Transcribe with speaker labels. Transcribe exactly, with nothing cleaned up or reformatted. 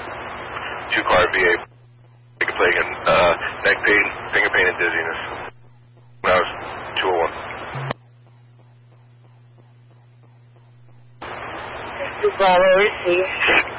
Speaker 1: Two-car V A, plague and uh, neck pain, finger pain, and dizziness. When I was two oh one.
Speaker 2: Two Bravo received.